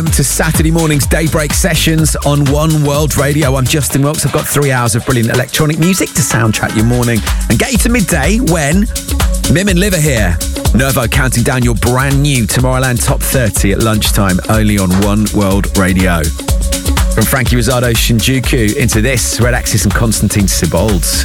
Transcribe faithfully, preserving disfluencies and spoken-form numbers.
To Saturday morning's Daybreak Sessions on One World Radio. I'm Justin Wilkes. I've got three hours of brilliant electronic music to soundtrack your morning and get you to midday when Mim and Liv are here. Nervo counting down your brand new Tomorrowland Top thirty at lunchtime, only on One World Radio. From Frankie Rosado Shinjuku into this, Red Axis and Constantine Sibolds.